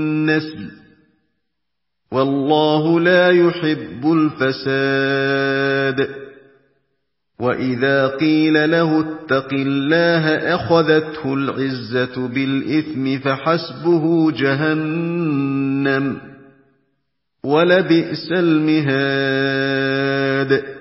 النسل والله لا يحب الفساد وإذا قيل له اتق الله أخذته العزة بالإثم فحسبه جهنم ولبئس المهاد